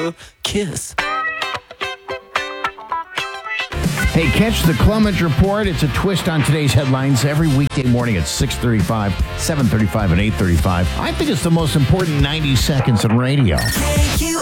your kiss. Hey, catch the Clement Report. It's a twist on today's headlines every weekday morning at 6:35, 7:35, and 8:35. I think it's the most important 90 seconds in radio.